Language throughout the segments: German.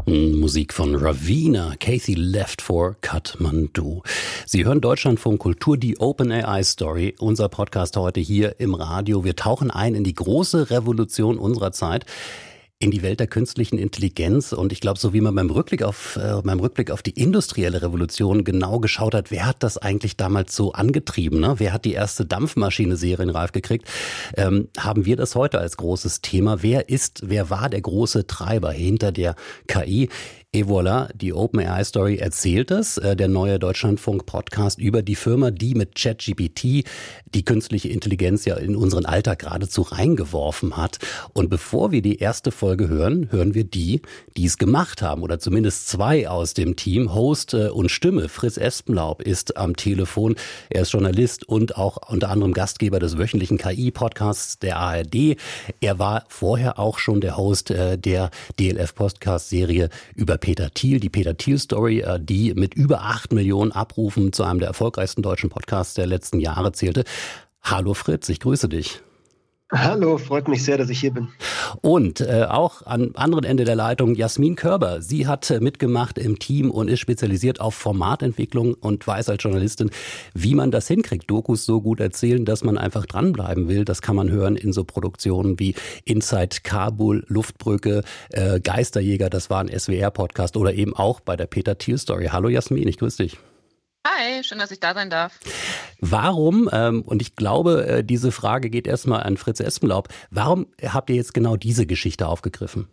Musik von Raveena, Kathy left for Kathmandu. Sie hören Deutschlandfunk Kultur, die OpenAI Story, unser Podcast heute hier im Radio. Wir tauchen ein in die große Revolution unserer Zeit, in die Welt der künstlichen Intelligenz. Und ich glaube, so wie man beim Rückblick auf die industrielle Revolution genau geschaut hat, wer hat das eigentlich damals so angetrieben, ne? Wer hat die erste Dampfmaschine serienreif gekriegt, haben wir das heute als großes Thema. Wer war der große Treiber hinter der KI? Et voilà, die OpenAI-Story erzählt es, der neue Deutschlandfunk-Podcast über die Firma, die mit ChatGPT die künstliche Intelligenz ja in unseren Alltag geradezu reingeworfen hat. Und bevor wir die erste Folge hören wir die es gemacht haben, oder zumindest zwei aus dem Team. Host und Stimme Fritz Espenlaub ist am Telefon. Er ist Journalist und auch unter anderem Gastgeber des wöchentlichen KI-Podcasts der ARD. Er war vorher auch schon der Host der DLF-Podcast-Serie über Peter Thiel, die Peter Thiel-Story, die mit über 8 Millionen Abrufen zu einem der erfolgreichsten deutschen Podcasts der letzten Jahre zählte. Hallo Fritz, ich grüße dich. Hallo, freut mich sehr, dass ich hier bin. Und auch am anderen Ende der Leitung Jasmin Körber. Sie hat mitgemacht im Team und ist spezialisiert auf Formatentwicklung und weiß als Journalistin, wie man das hinkriegt. Dokus so gut erzählen, dass man einfach dranbleiben will. Das kann man hören in so Produktionen wie Inside Kabul, Luftbrücke, Geisterjäger, das war ein SWR-Podcast, oder eben auch bei der Peter Thiel-Story. Hallo Jasmin, ich grüße dich. Hi, schön, dass ich da sein darf. Warum, und ich glaube, diese Frage geht erstmal an Fritz Espenlaub, warum habt ihr jetzt genau diese Geschichte aufgegriffen?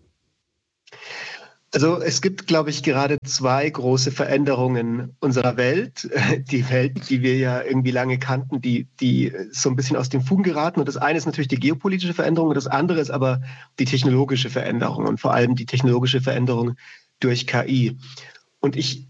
Also es gibt, glaube ich, gerade zwei große Veränderungen unserer Welt. Die Welt, die wir ja irgendwie lange kannten, die so ein bisschen aus den Fugen geraten. Und das eine ist natürlich die geopolitische Veränderung und das andere ist aber die technologische Veränderung und vor allem die technologische Veränderung durch KI. Und ich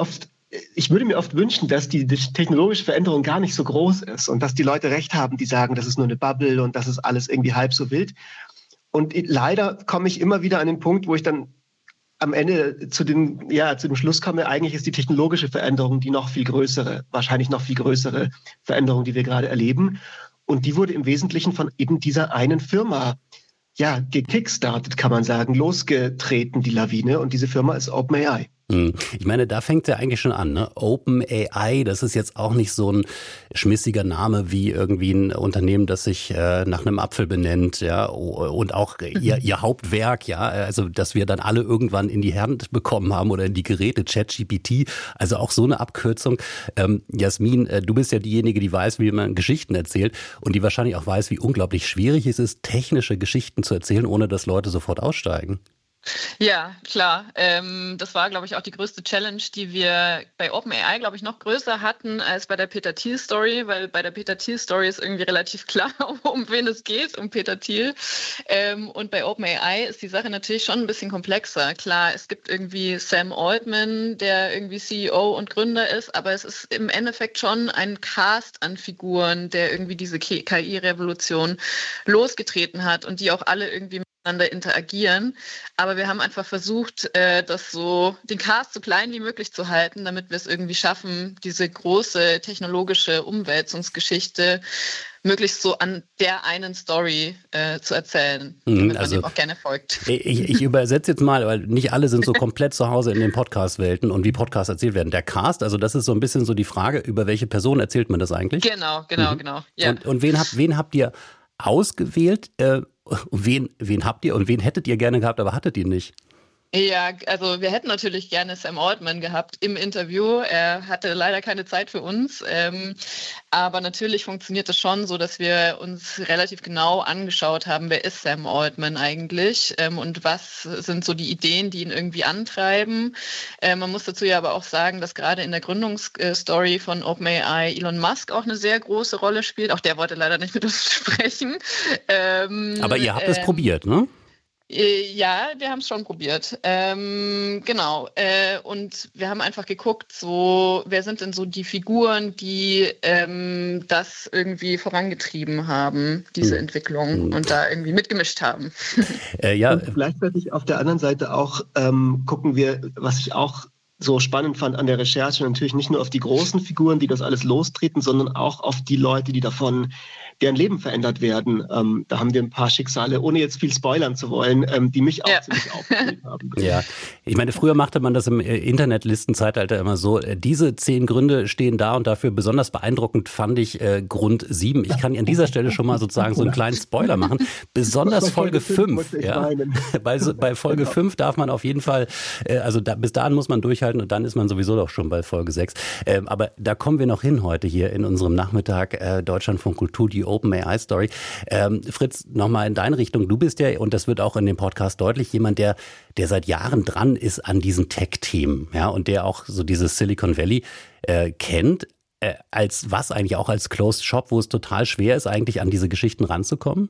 würde mir oft wünschen, dass die technologische Veränderung gar nicht so groß ist und dass die Leute recht haben, die sagen, das ist nur eine Bubble und das ist alles irgendwie halb so wild. Und leider komme ich immer wieder an den Punkt, wo ich dann am Ende zu dem Schluss komme, eigentlich ist die technologische Veränderung die wahrscheinlich noch viel größere Veränderung, die wir gerade erleben. Und die wurde im Wesentlichen von eben dieser einen Firma gekickstartet, kann man sagen, losgetreten, die Lawine. Und diese Firma ist OpenAI. Ich meine, da fängt es ja eigentlich schon an, ne? OpenAI, das ist jetzt auch nicht so ein schmissiger Name wie irgendwie ein Unternehmen, das sich nach einem Apfel benennt, ja, und auch ihr Hauptwerk, ja, also dass wir dann alle irgendwann in die Hand bekommen haben oder in die Geräte, ChatGPT, also auch so eine Abkürzung. Jasmin, du bist ja diejenige, die weiß, wie man Geschichten erzählt und die wahrscheinlich auch weiß, wie unglaublich schwierig es ist, technische Geschichten zu erzählen, ohne dass Leute sofort aussteigen. Ja, klar. Das war, glaube ich, auch die größte Challenge, die wir bei OpenAI, glaube ich, noch größer hatten als bei der Peter Thiel Story, weil bei der Peter Thiel Story ist irgendwie relativ klar, um wen es geht, um Peter Thiel. Und bei OpenAI ist die Sache natürlich schon ein bisschen komplexer. Klar, es gibt irgendwie Sam Altman, der irgendwie CEO und Gründer ist, aber es ist im Endeffekt schon ein Cast an Figuren, der irgendwie diese KI-Revolution losgetreten hat und die auch alle irgendwie miteinander interagieren. Aber wir haben einfach versucht, den Cast so klein wie möglich zu halten, damit wir es irgendwie schaffen, diese große technologische Umwälzungsgeschichte möglichst so an der einen Story zu erzählen, damit man dem auch gerne folgt. Ich übersetze jetzt mal, weil nicht alle sind so komplett zu Hause in den Podcast-Welten und wie Podcasts erzählt werden. Der Cast, also das ist so ein bisschen so die Frage, über welche Person erzählt man das eigentlich? Genau. Ja. Und wen habt ihr ausgewählt? Wen habt ihr und wen hättet ihr gerne gehabt, aber hattet ihr nicht? Ja, also wir hätten natürlich gerne Sam Altman gehabt im Interview. Er hatte leider keine Zeit für uns. Aber natürlich funktioniert es schon so, dass wir uns relativ genau angeschaut haben, wer ist Sam Altman eigentlich und was sind so die Ideen, die ihn irgendwie antreiben. Man muss dazu ja aber auch sagen, dass gerade in der Gründungsstory von OpenAI Elon Musk auch eine sehr große Rolle spielt. Auch der wollte leider nicht mit uns sprechen. Aber ihr habt es probiert, ne? Ja, wir haben es schon probiert. Genau. Und wir haben einfach geguckt, so wer sind denn so die Figuren, die das irgendwie vorangetrieben haben, diese Entwicklung, und da irgendwie mitgemischt haben. Ja. Und gleichzeitig auf der anderen Seite auch gucken wir, was ich auch so spannend fand an der Recherche, natürlich nicht nur auf die großen Figuren, die das alles lostreten, sondern auch auf die Leute, die davon deren Leben verändert werden. Da haben wir ein paar Schicksale, ohne jetzt viel spoilern zu wollen, die mich auch ziemlich aufgeregt haben. Ja, ich meine, früher machte man das im Internetlistenzeitalter immer so, diese 10 Gründe stehen da und dafür besonders beeindruckend fand ich Grund 7. Ich kann an dieser Stelle schon mal sozusagen so einen kleinen Spoiler machen. Besonders Folge 5. Ja. Bei Folge 5 darf man auf jeden Fall, bis dahin muss man durchhalten und dann ist man sowieso doch schon bei Folge 6. Aber da kommen wir noch hin heute hier in unserem Nachmittag Deutschlandfunk Kultur, die OpenAI-Story. Fritz, nochmal in deine Richtung. Du bist ja, und das wird auch in dem Podcast deutlich, jemand, der seit Jahren dran ist an diesen Tech-Themen, ja, und der auch so dieses Silicon Valley kennt, als was eigentlich auch als Closed Shop, wo es total schwer ist, eigentlich an diese Geschichten ranzukommen?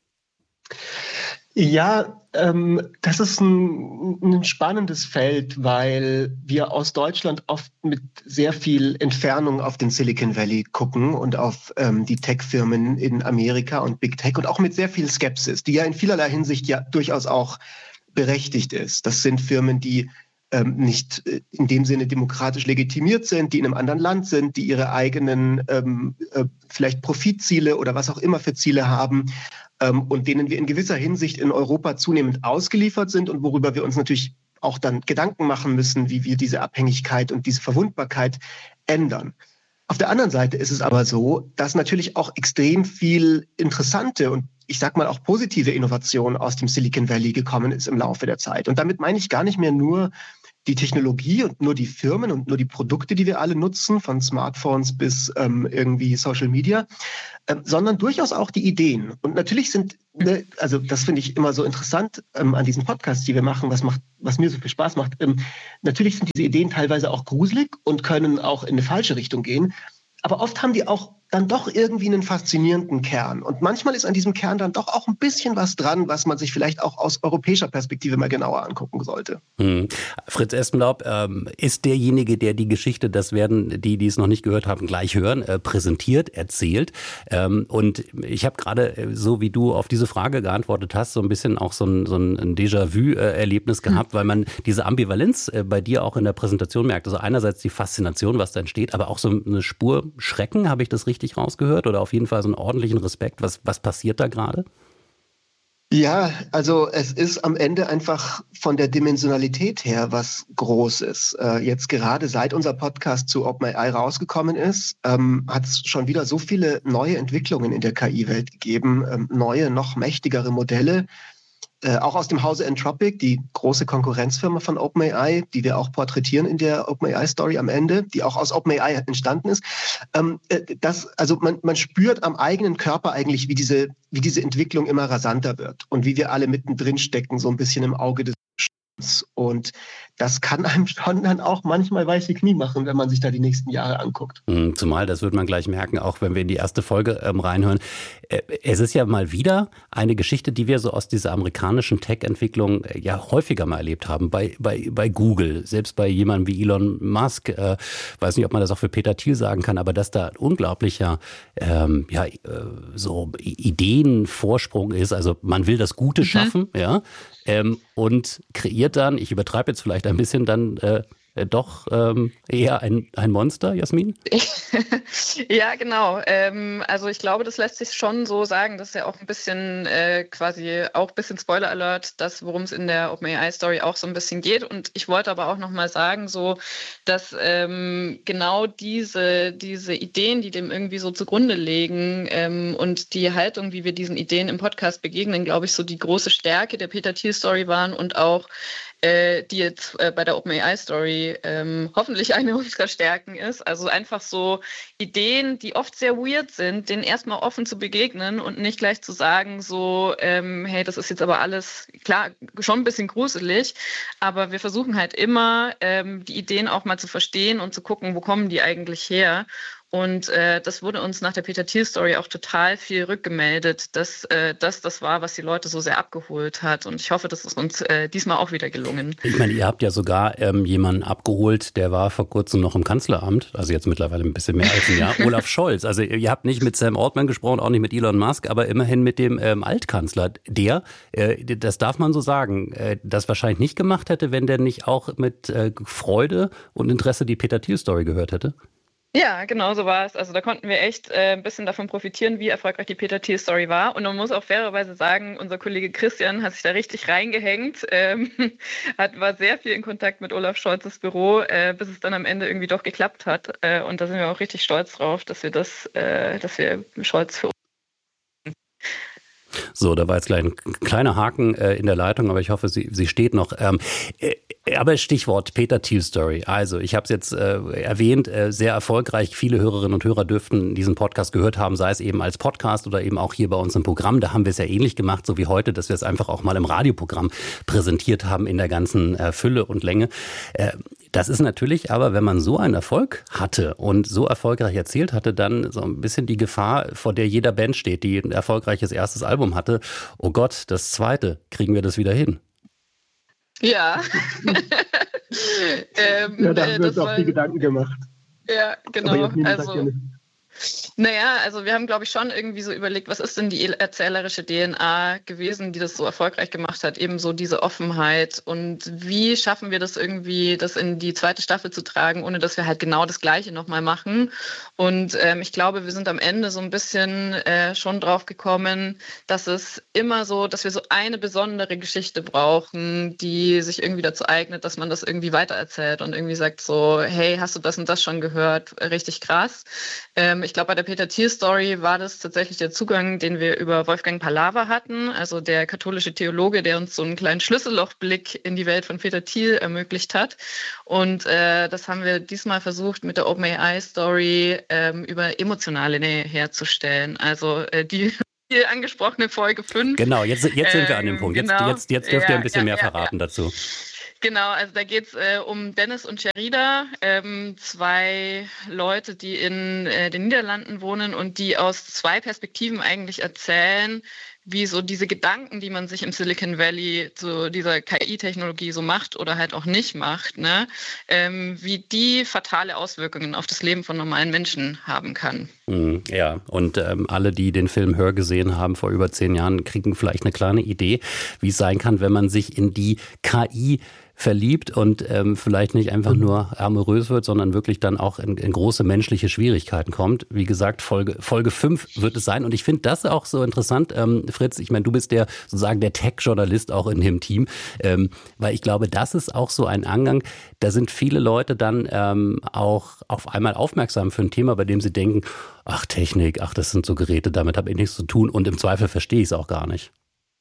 Ja, das ist ein spannendes Feld, weil wir aus Deutschland oft mit sehr viel Entfernung auf den Silicon Valley gucken und auf die Tech-Firmen in Amerika und Big Tech und auch mit sehr viel Skepsis, die ja in vielerlei Hinsicht ja durchaus auch berechtigt ist. Das sind Firmen, die nicht in dem Sinne demokratisch legitimiert sind, die in einem anderen Land sind, die ihre eigenen vielleicht Profitziele oder was auch immer für Ziele haben und denen wir in gewisser Hinsicht in Europa zunehmend ausgeliefert sind und worüber wir uns natürlich auch dann Gedanken machen müssen, wie wir diese Abhängigkeit und diese Verwundbarkeit ändern. Auf der anderen Seite ist es aber so, dass natürlich auch extrem viel interessante und ich sag mal auch positive Innovation aus dem Silicon Valley gekommen ist im Laufe der Zeit. Und damit meine ich gar nicht mehr nur die Technologie und nur die Firmen und nur die Produkte, die wir alle nutzen, von Smartphones bis irgendwie Social Media, sondern durchaus auch die Ideen. Und natürlich also das finde ich immer so interessant an diesen Podcasts, die wir machen, was mir so viel Spaß macht. Natürlich sind diese Ideen teilweise auch gruselig und können auch in eine falsche Richtung gehen. Aber oft haben die auch dann doch irgendwie einen faszinierenden Kern. Und manchmal ist an diesem Kern dann doch auch ein bisschen was dran, was man sich vielleicht auch aus europäischer Perspektive mal genauer angucken sollte. Fritz Espenlaub ist derjenige, der die Geschichte, das werden die es noch nicht gehört haben, gleich hören, präsentiert, erzählt. Und ich habe gerade, so wie du auf diese Frage geantwortet hast, so ein bisschen auch so ein Déjà-vu-Erlebnis gehabt, weil man diese Ambivalenz bei dir auch in der Präsentation merkt. Also einerseits die Faszination, was da entsteht, aber auch so eine Spur Schrecken, habe ich das richtig rausgehört? Oder auf jeden Fall so einen ordentlichen Respekt? Was passiert da gerade? Ja, also es ist am Ende einfach von der Dimensionalität her was Großes. Jetzt gerade seit unser Podcast zu OpenAI rausgekommen ist, hat es schon wieder so viele neue Entwicklungen in der KI-Welt gegeben, neue, noch mächtigere Modelle. Auch aus dem Hause Anthropic, die große Konkurrenzfirma von OpenAI, die wir auch porträtieren in der OpenAI-Story am Ende, die auch aus OpenAI entstanden ist. Also man spürt am eigenen Körper eigentlich, wie diese Entwicklung immer rasanter wird und wie wir alle mittendrin stecken, so ein bisschen im Auge des Sturms. Und das kann einem schon dann auch manchmal weiche Knie machen, wenn man sich da die nächsten Jahre anguckt. Zumal, das wird man gleich merken, auch wenn wir in die erste Folge reinhören. Es ist ja mal wieder eine Geschichte, die wir so aus dieser amerikanischen Tech-Entwicklung ja häufiger mal erlebt haben. Bei Google, selbst bei jemandem wie Elon Musk, weiß nicht, ob man das auch für Peter Thiel sagen kann, aber dass da ein unglaublicher so Ideenvorsprung ist. Also man will das Gute schaffen, ja, und kreiert dann, ich übertreibe jetzt vielleicht ein bisschen, dann doch eher ein Monster, Jasmin? Ja, genau. Also ich glaube, das lässt sich schon so sagen, das ist ja auch ein bisschen quasi auch ein bisschen Spoiler-Alert, das, worum es in der OpenAI-Story auch so ein bisschen geht. Und ich wollte aber auch nochmal sagen, so, dass genau diese Ideen, die dem irgendwie so zugrunde liegen und die Haltung, wie wir diesen Ideen im Podcast begegnen, glaube ich, so die große Stärke der Peter Thiel-Story waren und auch die jetzt bei der OpenAI-Story hoffentlich eine unserer Stärken ist. Also einfach so Ideen, die oft sehr weird sind, denen erstmal offen zu begegnen und nicht gleich zu sagen, so, hey, das ist jetzt aber alles, klar, schon ein bisschen gruselig, aber wir versuchen halt immer, die Ideen auch mal zu verstehen und zu gucken, wo kommen die eigentlich her. Und das wurde uns nach der Peter Thiel-Story auch total viel rückgemeldet, dass das war, was die Leute so sehr abgeholt hat. Und ich hoffe, das ist uns diesmal auch wieder gelungen. Ich meine, ihr habt ja sogar jemanden abgeholt, der war vor kurzem noch im Kanzleramt, also jetzt mittlerweile ein bisschen mehr als ein Jahr, Olaf Scholz. Also ihr habt nicht mit Sam Altman gesprochen, auch nicht mit Elon Musk, aber immerhin mit dem Altkanzler, der, das darf man so sagen, das wahrscheinlich nicht gemacht hätte, wenn der nicht auch mit Freude und Interesse die Peter Thiel-Story gehört hätte. Ja, genau so war es. Also da konnten wir echt ein bisschen davon profitieren, wie erfolgreich die Peter Thiel-Story war. Und man muss auch fairerweise sagen, unser Kollege Christian hat sich da richtig reingehängt, war sehr viel in Kontakt mit Olaf Scholzes Büro, bis es dann am Ende irgendwie doch geklappt hat. Und da sind wir auch richtig stolz drauf, dass wir Scholz für uns. So, da war jetzt gleich ein kleiner Haken in der Leitung, aber ich hoffe, sie steht noch. Aber Stichwort Peter Thiel Story. Also, ich habe es jetzt erwähnt, sehr erfolgreich. Viele Hörerinnen und Hörer dürften diesen Podcast gehört haben, sei es eben als Podcast oder eben auch hier bei uns im Programm. Da haben wir es ja ähnlich gemacht, so wie heute, dass wir es einfach auch mal im Radioprogramm präsentiert haben in der ganzen Fülle und Länge. Das ist natürlich aber, wenn man so einen Erfolg hatte und so erfolgreich erzählt hatte, dann so ein bisschen die Gefahr, vor der jeder Band steht, die ein erfolgreiches erstes Album hatte. Oh Gott, das zweite, kriegen wir das wieder hin? Ja. Ja, da haben wir uns auch die Gedanken gemacht. Ja, genau. Also wir haben, glaube ich, schon irgendwie so überlegt, was ist denn die erzählerische DNA gewesen, die das so erfolgreich gemacht hat, eben so diese Offenheit, und wie schaffen wir das irgendwie, das in die zweite Staffel zu tragen, ohne dass wir halt genau das Gleiche nochmal machen. Und ich glaube, wir sind am Ende so ein bisschen schon drauf gekommen, dass wir so eine besondere Geschichte brauchen, die sich irgendwie dazu eignet, dass man das irgendwie weitererzählt und irgendwie sagt so, hey, hast du das und das schon gehört? Richtig krass. Ich glaube, bei der Peter Thiel-Story war das tatsächlich der Zugang, den wir über Wolfgang Pallava hatten, also der katholische Theologe, der uns so einen kleinen Schlüssellochblick in die Welt von Peter Thiel ermöglicht hat. Und das haben wir diesmal versucht, mit der OpenAI-Story über emotionale Nähe herzustellen. Also die viel angesprochene Folge 5. Genau, jetzt sind wir an dem Punkt. Genau. Jetzt dürft ihr ein bisschen mehr verraten dazu. Genau, also da geht es um Dennis und Sherida, 2 Leute, die in den Niederlanden wohnen und die aus 2 Perspektiven eigentlich erzählen, wie so diese Gedanken, die man sich im Silicon Valley zu dieser KI-Technologie so macht oder halt auch nicht macht, ne, wie die fatale Auswirkungen auf das Leben von normalen Menschen haben kann. Ja, und alle, die den Film Her gesehen haben vor über 10 Jahren, kriegen vielleicht eine kleine Idee, wie es sein kann, wenn man sich in die KI verliebt und vielleicht nicht einfach nur amorös wird, sondern wirklich dann auch in große menschliche Schwierigkeiten kommt. Wie gesagt, Folge 5 wird es sein. Und ich finde das auch so interessant, Fritz, ich meine, du bist sozusagen der Tech-Journalist auch in dem Team, weil ich glaube, das ist auch so ein Angang, da sind viele Leute dann auch auf einmal aufmerksam für ein Thema, bei dem sie denken, ach Technik, ach das sind so Geräte, damit habe ich nichts zu tun und im Zweifel verstehe ich es auch gar nicht.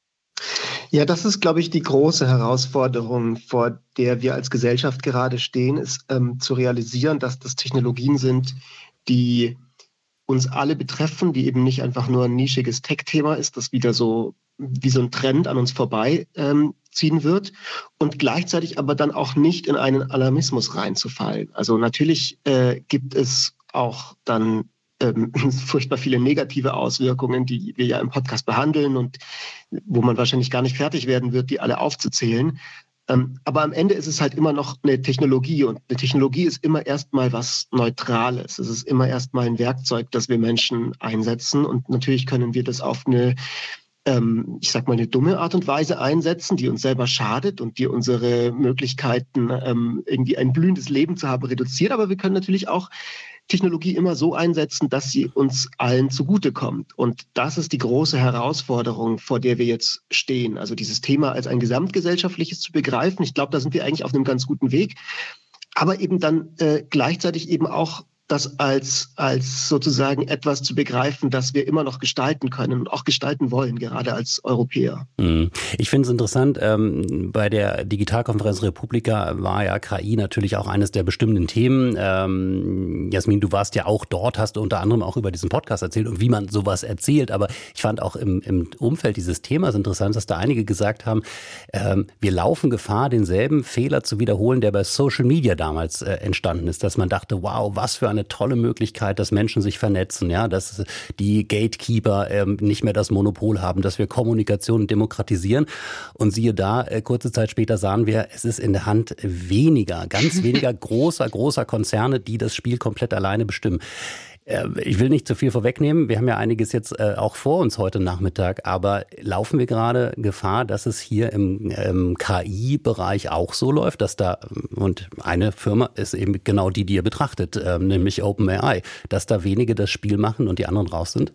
Ja, das ist, glaube ich, die große Herausforderung, vor der wir als Gesellschaft gerade stehen, ist zu realisieren, dass das Technologien sind, die uns alle betreffen, die eben nicht einfach nur ein nischiges Tech-Thema ist, das wieder so wie so ein Trend an uns vorbei ziehen wird und gleichzeitig aber dann auch nicht in einen Alarmismus reinzufallen. Also natürlich gibt es auch dann furchtbar viele negative Auswirkungen, die wir ja im Podcast behandeln und wo man wahrscheinlich gar nicht fertig werden wird, die alle aufzuzählen. Aber am Ende ist es halt immer noch eine Technologie und eine Technologie ist immer erstmal was Neutrales. Es ist immer erstmal ein Werkzeug, das wir Menschen einsetzen und natürlich können wir das auf eine ich sag mal, eine dumme Art und Weise einsetzen, die uns selber schadet und die unsere Möglichkeiten, irgendwie ein blühendes Leben zu haben, reduziert. Aber wir können natürlich auch Technologie immer so einsetzen, dass sie uns allen zugutekommt. Und das ist die große Herausforderung, vor der wir jetzt stehen. Also dieses Thema als ein gesamtgesellschaftliches zu begreifen. Ich glaube, da sind wir eigentlich auf einem ganz guten Weg. Aber eben dann gleichzeitig eben auch das als sozusagen etwas zu begreifen, das wir immer noch gestalten können und auch gestalten wollen, gerade als Europäer. Ich finde es interessant, bei der Digitalkonferenz Republika war ja KI natürlich auch eines der bestimmenden Themen. Jasmin, du warst ja auch dort, hast du unter anderem auch über diesen Podcast erzählt und wie man sowas erzählt. Aber ich fand auch im Umfeld dieses Themas interessant, dass da einige gesagt haben, wir laufen Gefahr, denselben Fehler zu wiederholen, der bei Social Media damals entstanden ist, dass man dachte, wow, was für eine tolle Möglichkeit, dass Menschen sich vernetzen, ja, dass die Gatekeeper nicht mehr das Monopol haben, dass wir Kommunikation demokratisieren. Und siehe da, kurze Zeit später sahen wir, es ist in der Hand ganz weniger großer Konzerne, die das Spiel komplett alleine bestimmen. Ich will nicht zu viel vorwegnehmen. Wir haben ja einiges jetzt auch vor uns heute Nachmittag. Aber laufen wir gerade Gefahr, dass es hier im KI-Bereich auch so läuft, dass da, und eine Firma ist eben genau die ihr betrachtet, nämlich OpenAI, dass da wenige das Spiel machen und die anderen raus sind?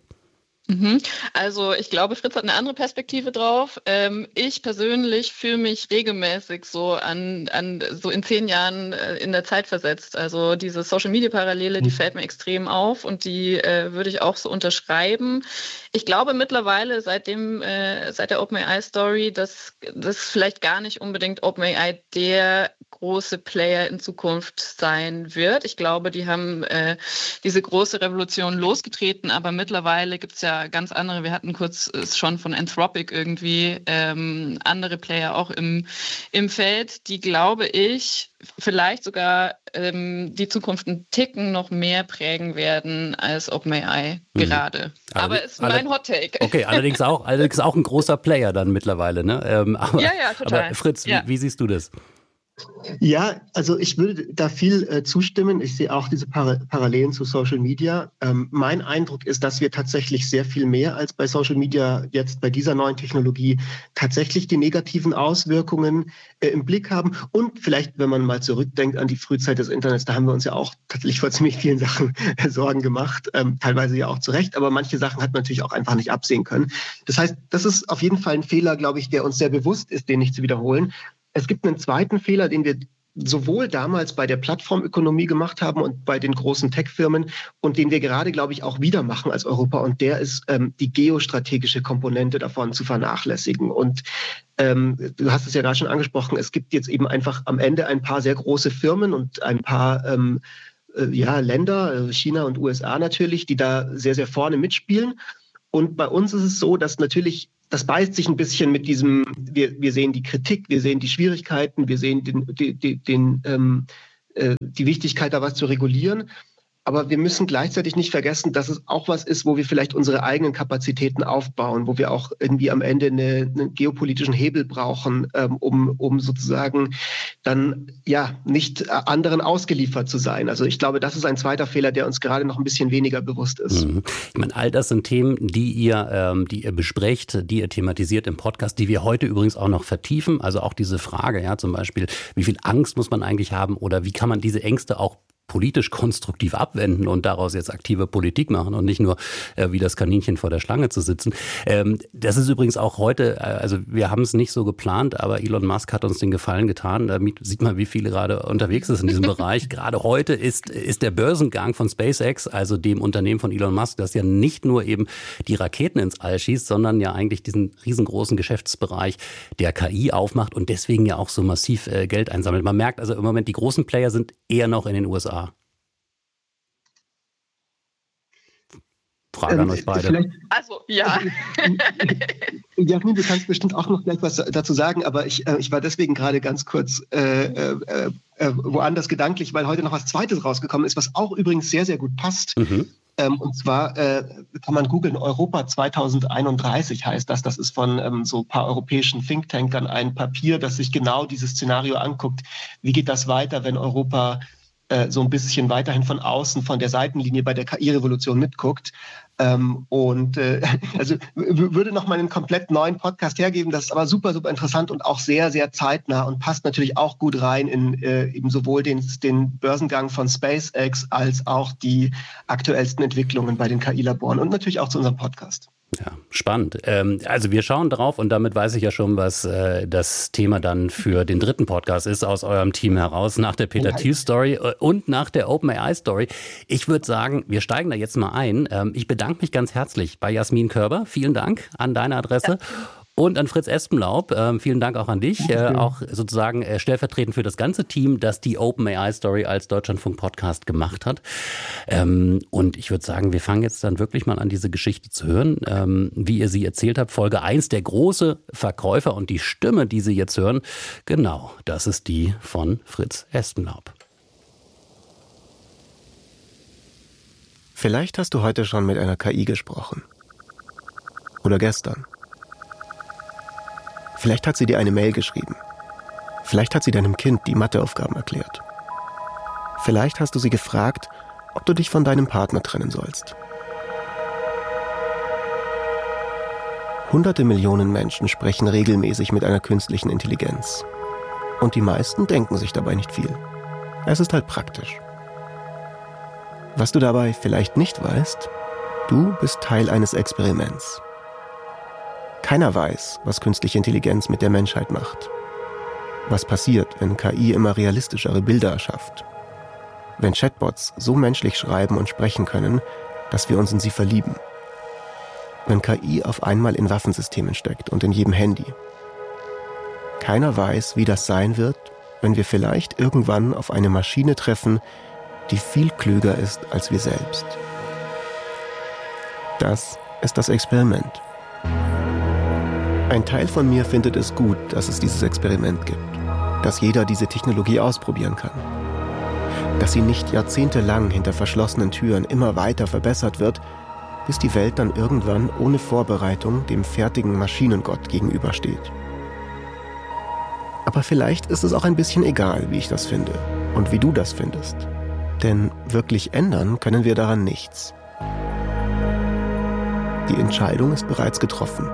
Also ich glaube, Fritz hat eine andere Perspektive drauf. Ich persönlich fühle mich regelmäßig so an so in 10 Jahren in der Zeit versetzt. Also diese Social-Media-Parallele, die fällt mir extrem auf und die würde ich auch so unterschreiben. Ich glaube mittlerweile seit der OpenAI-Story, dass das vielleicht gar nicht unbedingt OpenAI der große Player in Zukunft sein wird. Ich glaube, die haben diese große Revolution losgetreten, aber mittlerweile gibt es ja ganz andere. Wir hatten kurz schon von Anthropic irgendwie andere Player auch im Feld, die, glaube ich, vielleicht sogar die Zukunft einen Ticken noch mehr prägen werden als OpenAI gerade. Aber ist mein Hot Take. Okay, allerdings auch ein großer Player dann mittlerweile, ne? Ja, total. Aber Fritz, wie siehst du das? Ja, also ich würde da viel zustimmen. Ich sehe auch diese Parallelen zu Social Media. Mein Eindruck ist, dass wir tatsächlich sehr viel mehr als bei Social Media jetzt bei dieser neuen Technologie tatsächlich die negativen Auswirkungen im Blick haben. Und vielleicht, wenn man mal zurückdenkt an die Frühzeit des Internets, da haben wir uns ja auch tatsächlich vor ziemlich vielen Sachen Sorgen gemacht, teilweise ja auch zu Recht, aber manche Sachen hat man natürlich auch einfach nicht absehen können. Das heißt, das ist auf jeden Fall ein Fehler, glaube ich, der uns sehr bewusst ist, den nicht zu wiederholen. Es gibt einen zweiten Fehler, den wir sowohl damals bei der Plattformökonomie gemacht haben und bei den großen Tech-Firmen und den wir gerade, glaube ich, auch wieder machen als Europa. Und der ist, die geostrategische Komponente davon zu vernachlässigen. Und du hast es ja gerade schon angesprochen, es gibt jetzt eben einfach am Ende ein paar sehr große Firmen und ein paar Länder, China und USA natürlich, die da sehr, sehr vorne mitspielen. Und bei uns ist es so, dass natürlich das beißt sich ein bisschen mit diesem, wir sehen die Kritik, wir sehen die Schwierigkeiten, wir sehen die Wichtigkeit, da was zu regulieren. Aber wir müssen gleichzeitig nicht vergessen, dass es auch was ist, wo wir vielleicht unsere eigenen Kapazitäten aufbauen, wo wir auch irgendwie am Ende einen geopolitischen Hebel brauchen, um sozusagen dann ja nicht anderen ausgeliefert zu sein. Also ich glaube, das ist ein zweiter Fehler, der uns gerade noch ein bisschen weniger bewusst ist. Ich meine, all das sind Themen, die ihr besprecht, die ihr thematisiert im Podcast, die wir heute übrigens auch noch vertiefen. Also auch diese Frage, ja, zum Beispiel, wie viel Angst muss man eigentlich haben oder wie kann man diese Ängste auch politisch konstruktiv abwenden und daraus jetzt aktive Politik machen und nicht nur wie das Kaninchen vor der Schlange zu sitzen. Das ist übrigens auch heute, also wir haben es nicht so geplant, aber Elon Musk hat uns den Gefallen getan. Da sieht man, wie viele gerade unterwegs ist in diesem Bereich. Gerade heute ist der Börsengang von SpaceX, also dem Unternehmen von Elon Musk, das ja nicht nur eben die Raketen ins All schießt, sondern ja eigentlich diesen riesengroßen Geschäftsbereich der KI aufmacht und deswegen ja auch so massiv Geld einsammelt. Man merkt also im Moment, die großen Player sind eher noch in den USA. Frage an euch beide. Also, ja. Jasmin, du kannst bestimmt auch noch gleich was dazu sagen, aber ich war deswegen gerade ganz kurz woanders gedanklich, weil heute noch was Zweites rausgekommen ist, was auch übrigens sehr, sehr gut passt. Und zwar kann man googeln, Europa 2031 heißt das. Das ist von so ein paar europäischen Thinktankern ein Papier, das sich genau dieses Szenario anguckt. Wie geht das weiter, wenn Europa so ein bisschen weiterhin von außen, von der Seitenlinie bei der KI-Revolution mitguckt. Also würde noch mal einen komplett neuen Podcast hergeben. Das ist aber super, super interessant und auch sehr, sehr zeitnah und passt natürlich auch gut rein in eben sowohl den Börsengang von SpaceX als auch die aktuellsten Entwicklungen bei den KI-Laboren und natürlich auch zu unserem Podcast. Ja, spannend. Also wir schauen drauf und damit weiß ich ja schon, was das Thema dann für den dritten Podcast ist aus eurem Team heraus, nach der Peter Thiel Story und nach der OpenAI Story. Ich würde sagen, wir steigen da jetzt mal ein. Ich bedanke mich ganz herzlich bei Jasmin Körber. Vielen Dank an deine Adresse. Ja. Und an Fritz Espenlaub, vielen Dank auch an dich, auch sozusagen stellvertretend für das ganze Team, das die OpenAI-Story als Deutschlandfunk-Podcast gemacht hat. Und ich würde sagen, wir fangen jetzt dann wirklich mal an, diese Geschichte zu hören, wie ihr sie erzählt habt. Folge 1, der große Verkäufer und die Stimme, die Sie jetzt hören, genau, das ist die von Fritz Espenlaub. Vielleicht hast du heute schon mit einer KI gesprochen. Oder gestern. Vielleicht hat sie dir eine Mail geschrieben. Vielleicht hat sie deinem Kind die Matheaufgaben erklärt. Vielleicht hast du sie gefragt, ob du dich von deinem Partner trennen sollst. Hunderte Millionen Menschen sprechen regelmäßig mit einer künstlichen Intelligenz. Und die meisten denken sich dabei nicht viel. Es ist halt praktisch. Was du dabei vielleicht nicht weißt, du bist Teil eines Experiments. Keiner weiß, was künstliche Intelligenz mit der Menschheit macht. Was passiert, wenn KI immer realistischere Bilder erschafft? Wenn Chatbots so menschlich schreiben und sprechen können, dass wir uns in sie verlieben? Wenn KI auf einmal in Waffensystemen steckt und in jedem Handy? Keiner weiß, wie das sein wird, wenn wir vielleicht irgendwann auf eine Maschine treffen, die viel klüger ist als wir selbst. Das ist das Experiment. Ein Teil von mir findet es gut, dass es dieses Experiment gibt, dass jeder diese Technologie ausprobieren kann, dass sie nicht jahrzehntelang hinter verschlossenen Türen immer weiter verbessert wird, bis die Welt dann irgendwann ohne Vorbereitung dem fertigen Maschinengott gegenübersteht. Aber vielleicht ist es auch ein bisschen egal, wie ich das finde und wie du das findest. Denn wirklich ändern können wir daran nichts. Die Entscheidung ist bereits getroffen.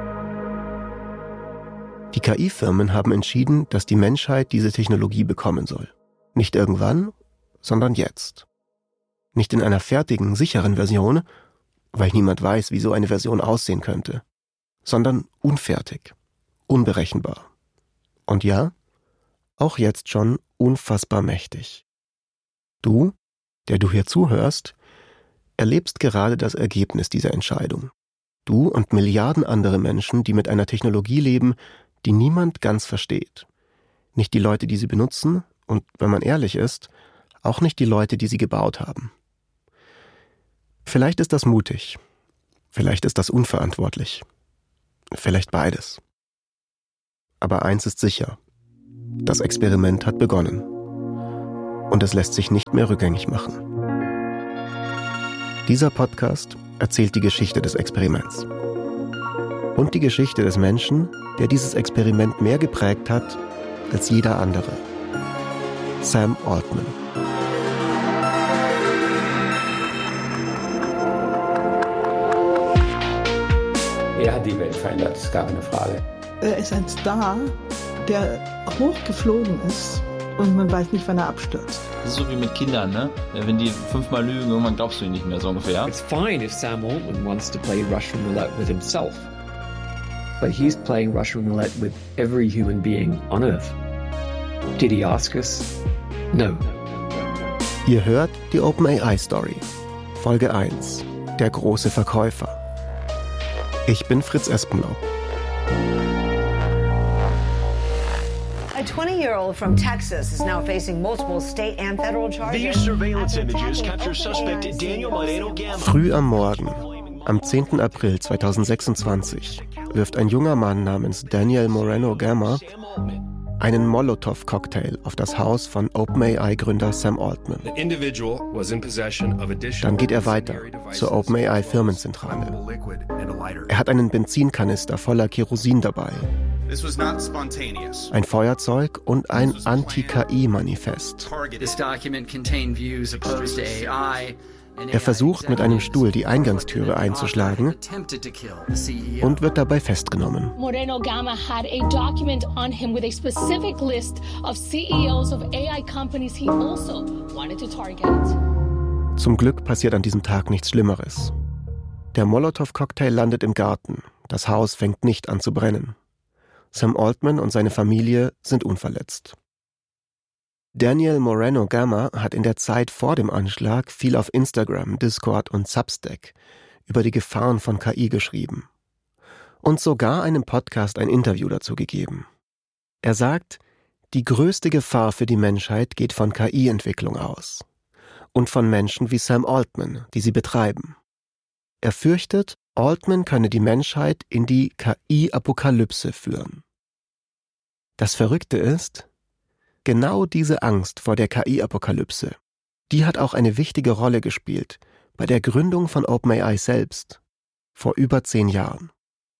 Die KI-Firmen haben entschieden, dass die Menschheit diese Technologie bekommen soll. Nicht irgendwann, sondern jetzt. Nicht in einer fertigen, sicheren Version, weil niemand weiß, wie so eine Version aussehen könnte, sondern unfertig, unberechenbar. Und ja, auch jetzt schon unfassbar mächtig. Du, der du hier zuhörst, erlebst gerade das Ergebnis dieser Entscheidung. Du und Milliarden andere Menschen, die mit einer Technologie leben, die niemand ganz versteht. Nicht die Leute, die sie benutzen und, wenn man ehrlich ist, auch nicht die Leute, die sie gebaut haben. Vielleicht ist das mutig, vielleicht ist das unverantwortlich, vielleicht beides. Aber eins ist sicher, das Experiment hat begonnen und es lässt sich nicht mehr rückgängig machen. Dieser Podcast erzählt die Geschichte des Experiments und die Geschichte des Menschen, der dieses Experiment mehr geprägt hat als jeder andere. Sam Altman. Er hat die Welt verändert, es gab eine Frage. Er ist ein Star, der hochgeflogen ist und man weiß nicht, wann er abstürzt. Das ist so wie mit Kindern, ne? Wenn die 5-mal lügen, irgendwann glaubst du ihnen nicht mehr, so ungefähr. It's fine if Sam Altman wants to play Russian roulette with himself. But he's playing Russian roulette with every human being on Earth. Did he ask us? No. Ihr hört die OpenAI-Story. Folge 1. Der große Verkäufer. Ich bin Fritz Espenlaub. A 20-year-old from Texas is now facing multiple state and federal charges. These surveillance images capture suspect Daniel Moreno Gamma. Früh am Morgen, am 10. April 2026, wirft ein junger Mann namens Daniel Moreno Gamma einen Molotow-Cocktail auf das Haus von OpenAI-Gründer Sam Altman. Dann geht er weiter zur OpenAI-Firmenzentrale. Er hat einen Benzinkanister voller Kerosin dabei, ein Feuerzeug und ein Anti-KI-Manifest. Er versucht mit einem Stuhl die Eingangstüre einzuschlagen und wird dabei festgenommen. Moreno Gamma had a document on him with a specific list of CEOs of AI companies he also wanted to target. Zum Glück passiert an diesem Tag nichts Schlimmeres. Der Molotow-Cocktail landet im Garten. Das Haus fängt nicht an zu brennen. Sam Altman und seine Familie sind unverletzt. Daniel Moreno Gamma hat in der Zeit vor dem Anschlag viel auf Instagram, Discord und Substack über die Gefahren von KI geschrieben und sogar einem Podcast ein Interview dazu gegeben. Er sagt, die größte Gefahr für die Menschheit geht von KI-Entwicklung aus und von Menschen wie Sam Altman, die sie betreiben. Er fürchtet, Altman könne die Menschheit in die KI-Apokalypse führen. Das Verrückte ist, genau diese Angst vor der KI-Apokalypse, die hat auch eine wichtige Rolle gespielt bei der Gründung von OpenAI selbst, vor über 10 Jahren.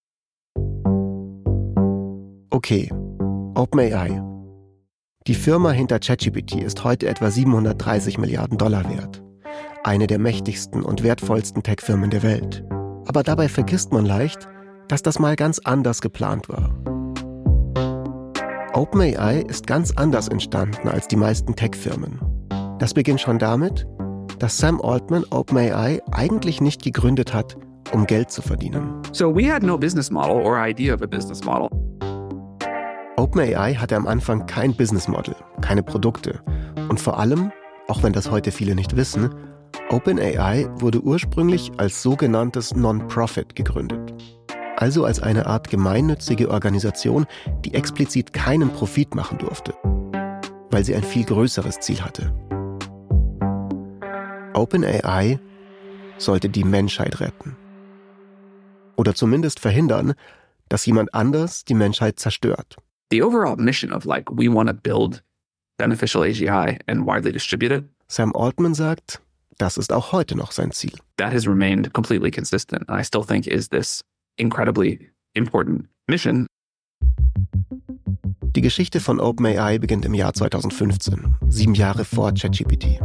Okay, OpenAI. Die Firma hinter ChatGPT ist heute etwa $730 Milliarden wert. eine der mächtigsten und wertvollsten Tech-Firmen der Welt. Aber dabei vergisst man leicht, dass das mal ganz anders geplant war. OpenAI ist ganz anders entstanden als die meisten Tech-Firmen. Das beginnt schon damit, dass Sam Altman OpenAI eigentlich nicht gegründet hat, um Geld zu verdienen. So we had no business model or idea of a business model. OpenAI hatte am Anfang kein Business Model, keine Produkte. Und vor allem, auch wenn das heute viele nicht wissen, OpenAI wurde ursprünglich als sogenanntes Non-Profit gegründet. Also als eine Art gemeinnützige Organisation, die explizit keinen Profit machen durfte, weil sie ein viel größeres Ziel hatte. OpenAI sollte die Menschheit retten. Oder zumindest verhindern, dass jemand anders die Menschheit zerstört. The overall mission of we want to build beneficial AGI and widely distribute it. Sam Altman sagt, das ist auch heute noch sein Ziel. That has remained completely consistent. And I still think is this incredibly important mission. Die Geschichte von OpenAI beginnt im Jahr 2015, 7 Jahre vor ChatGPT.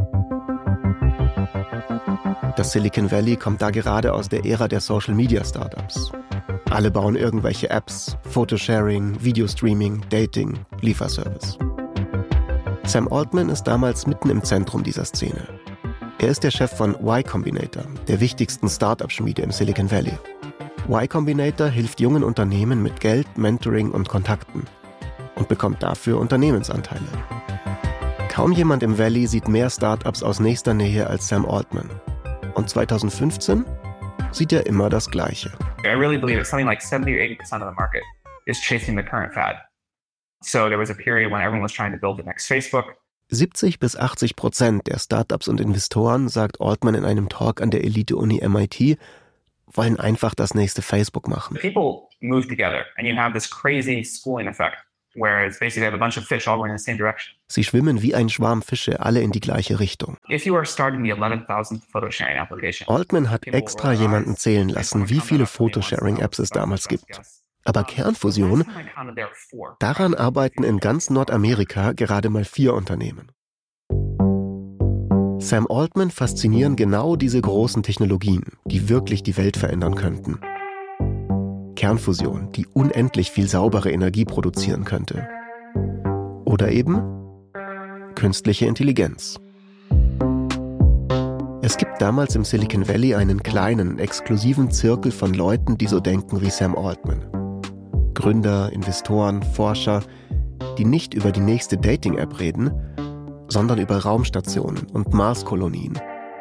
Das Silicon Valley kommt da gerade aus der Ära der Social-Media-Startups. Alle bauen irgendwelche Apps, Photosharing, Videostreaming, Dating, Lieferservice. Sam Altman ist damals mitten im Zentrum dieser Szene. Er ist der Chef von Y Combinator, der wichtigsten Startup-Schmiede im Silicon Valley. Y Combinator hilft jungen Unternehmen mit Geld, Mentoring und Kontakten und bekommt dafür Unternehmensanteile. Kaum jemand im Valley sieht mehr Startups aus nächster Nähe als Sam Altman. Und 2015 sieht er immer das Gleiche. I really believe that something like 70 or 80% of the market is chasing the current fad. So there was a period when everyone was trying to build the next Facebook. 70-80% der Startups und Investoren, sagt Altman in einem Talk an der Elite-Uni MIT, wollen einfach das nächste Facebook machen. People move together and you have this crazy schooling effect where it's basically have a bunch of fish all going in the same direction. Sie schwimmen wie ein Schwarm Fische, alle in die gleiche Richtung. If you are starting the 11,000th photo sharing application. Altman hat extra jemanden zählen lassen, wie viele Photosharing-Apps es damals gibt. Aber Kernfusion, daran arbeiten in ganz Nordamerika gerade mal 4 Unternehmen. Sam Altman faszinieren genau diese großen Technologien, die wirklich die Welt verändern könnten. Kernfusion, die unendlich viel saubere Energie produzieren könnte. Oder eben künstliche Intelligenz. Es gibt damals im Silicon Valley einen kleinen, exklusiven Zirkel von Leuten, die so denken wie Sam Altman. Gründer, Investoren, Forscher, die nicht über die nächste Dating-App reden, sondern über Raumstationen und Marskolonien.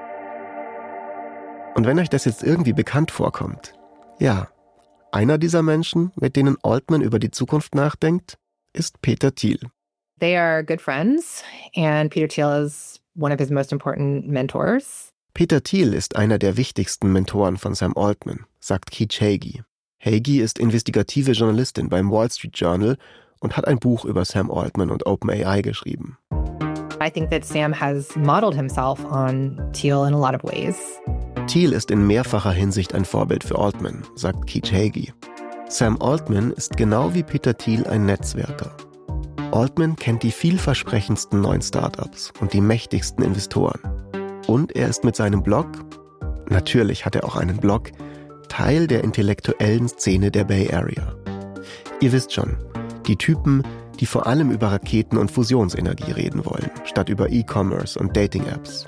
Und wenn euch das jetzt irgendwie bekannt vorkommt, ja, einer dieser Menschen, mit denen Altman über die Zukunft nachdenkt, ist Peter Thiel. They are good friends and Peter Thiel is one of his most important mentors. Peter Thiel ist einer der wichtigsten Mentoren von Sam Altman, sagt Keech Hagey. Hagey ist investigative Journalistin beim Wall Street Journal und hat ein Buch über Sam Altman und OpenAI geschrieben. I think that Sam has modeled himself on Thiel in a lot of ways. Thiel ist in mehrfacher Hinsicht ein Vorbild für Altman, sagt Keech Hagey. Sam Altman ist genau wie Peter Thiel ein Netzwerker. Altman kennt die vielversprechendsten neuen Startups und die mächtigsten Investoren. Und er ist mit seinem Blog, natürlich hat er auch einen Blog, Teil der intellektuellen Szene der Bay Area. Ihr wisst schon, die Typen, die vor allem über Raketen und Fusionsenergie reden wollen, statt über E-Commerce und Dating-Apps.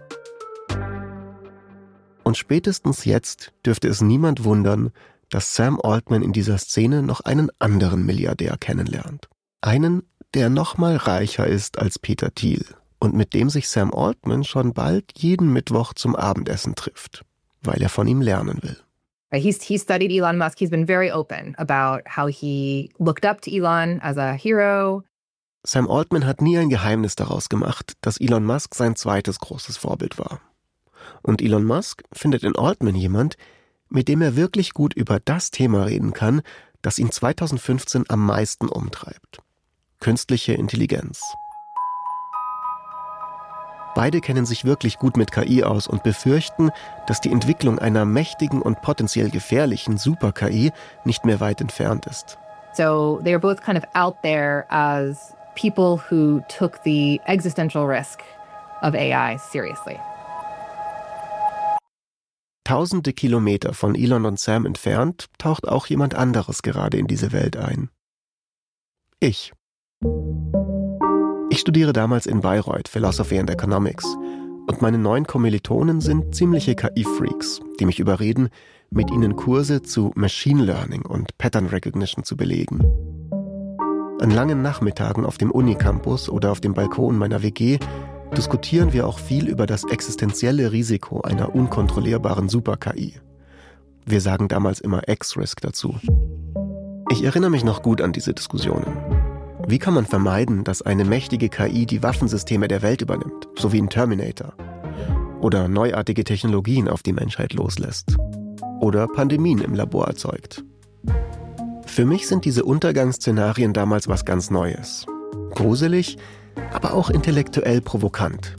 Und spätestens jetzt dürfte es niemand wundern, dass Sam Altman in dieser Szene noch einen anderen Milliardär kennenlernt. Einen, der noch mal reicher ist als Peter Thiel und mit dem sich Sam Altman schon bald jeden Mittwoch zum Abendessen trifft, weil er von ihm lernen will. He studied Elon Musk. He's been very open about how he looked up to Elon as a hero. Sam Altman hat nie ein Geheimnis daraus gemacht, dass Elon Musk sein zweites großes Vorbild war. Und Elon Musk findet in Altman jemand, mit dem er wirklich gut über das Thema reden kann, das ihn 2015 am meisten umtreibt. Künstliche Intelligenz. Beide kennen sich wirklich gut mit KI aus und befürchten, dass die Entwicklung einer mächtigen und potenziell gefährlichen Super-KI nicht mehr weit entfernt ist. So they are both kind of out there as people who took the existential risk of AI seriously. Tausende Kilometer von Elon und Sam entfernt taucht auch jemand anderes gerade in diese Welt ein. Ich. Ich studiere damals in Bayreuth Philosophy and Economics und meine 9 Kommilitonen sind ziemliche KI-Freaks, die mich überreden, mit ihnen Kurse zu Machine Learning und Pattern Recognition zu belegen. An langen Nachmittagen auf dem Unicampus oder auf dem Balkon meiner WG diskutieren wir auch viel über das existenzielle Risiko einer unkontrollierbaren Super-KI. Wir sagen damals immer X-Risk dazu. Ich erinnere mich noch gut an diese Diskussionen. Wie kann man vermeiden, dass eine mächtige KI die Waffensysteme der Welt übernimmt, so wie ein Terminator? Oder neuartige Technologien auf die Menschheit loslässt? Oder Pandemien im Labor erzeugt? Für mich sind diese Untergangsszenarien damals was ganz Neues. Gruselig, aber auch intellektuell provokant.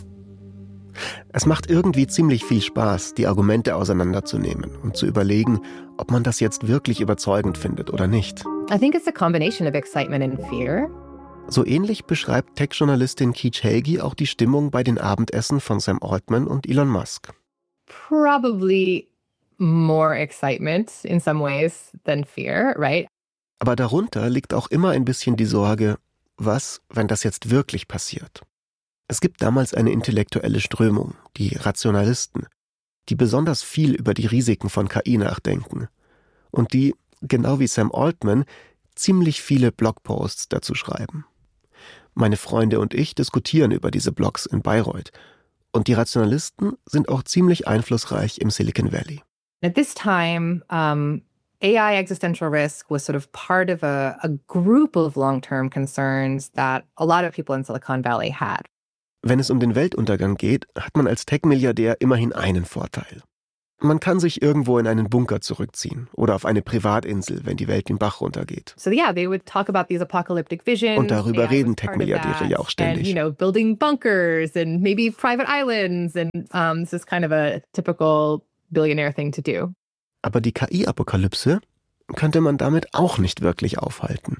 Es macht irgendwie ziemlich viel Spaß, die Argumente auseinanderzunehmen und zu überlegen, ob man das jetzt wirklich überzeugend findet oder nicht. I think it's a combination of excitement and fear. So ähnlich beschreibt Tech-Journalistin Keach Hagey auch die Stimmung bei den Abendessen von Sam Altman und Elon Musk. Probably more excitement in some ways than fear, right? Aber darunter liegt auch immer ein bisschen die Sorge, was, wenn das jetzt wirklich passiert? Es gibt damals eine intellektuelle Strömung, die Rationalisten, die besonders viel über die Risiken von KI nachdenken und die, genau wie Sam Altman, ziemlich viele Blogposts dazu schreiben. Meine Freunde und ich diskutieren über diese Blogs in Bayreuth und die Rationalisten sind auch ziemlich einflussreich im Silicon Valley. At this time, AI existential risk was sort of part of a group of long-term concerns that a lot of people in Silicon Valley had. Wenn es um den Weltuntergang geht, hat man als Tech-Milliardär immerhin einen Vorteil. Man kann sich irgendwo in einen Bunker zurückziehen oder auf eine Privatinsel, wenn die Welt den Bach runtergeht. So yeah, they would talk about these apocalyptic visions. Und darüber reden Tech-Milliardäre ja auch ständig. And, building bunkers and maybe private islands and this is kind of a typical billionaire thing to do. Aber die KI-Apokalypse könnte man damit auch nicht wirklich aufhalten.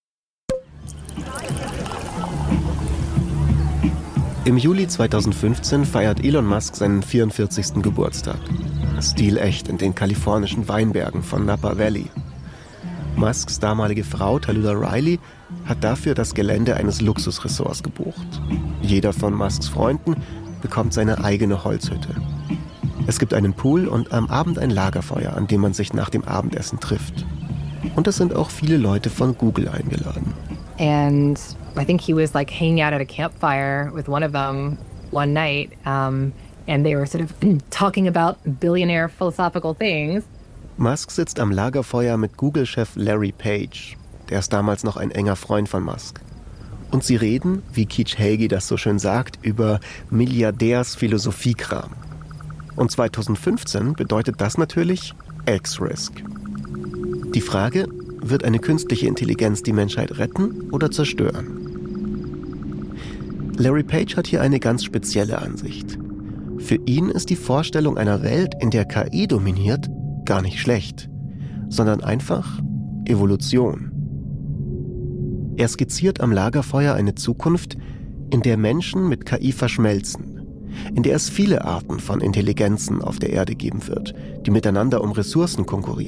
Im Juli 2015 feiert Elon Musk seinen 44. Geburtstag. Stilecht in den kalifornischen Weinbergen von Napa Valley. Musks damalige Frau Tallulah Riley hat dafür das Gelände eines Luxusressorts gebucht. Jeder von Musks Freunden bekommt seine eigene Holzhütte. Es gibt einen Pool und am Abend ein Lagerfeuer, an dem man sich nach dem Abendessen trifft. Und es sind auch viele Leute von Google eingeladen. And I think he was like hanging out at a campfire with one of them one night, and they were sort of talking about billionaire philosophical things. Musk sitzt am Lagerfeuer mit Google-Chef Larry Page. Der ist damals noch ein enger Freund von Musk. Und sie reden, wie Keach Hagey das so schön sagt, über Milliardärs-Philosophiekram. Und 2015 bedeutet das natürlich X-Risk. Die Frage, wird eine künstliche Intelligenz die Menschheit retten oder zerstören? Larry Page hat hier eine ganz spezielle Ansicht. Für ihn ist die Vorstellung einer Welt, in der KI dominiert, gar nicht schlecht, sondern einfach Evolution. Er skizziert am Lagerfeuer eine Zukunft, in der Menschen mit KI verschmelzen, in der es viele Arten von Intelligenzen auf der Erde geben wird, die miteinander um Ressourcen konkurrieren.